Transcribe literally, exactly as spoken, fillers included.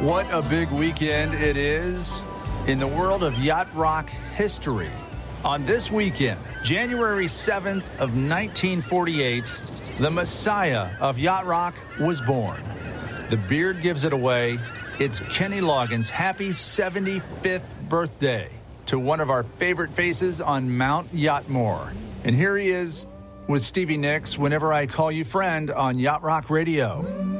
What a big weekend it is in the world of yacht rock history. On this weekend, January seventh of nineteen forty-eight, the Messiah of yacht rock was born. The beard gives it away. It's Kenny Loggins' happy seventy-fifth birthday to one of our favorite faces on Mount Yachtmore. And here he is with Stevie Nicks, Whenever I Call You Friend, on Yacht Rock Radio.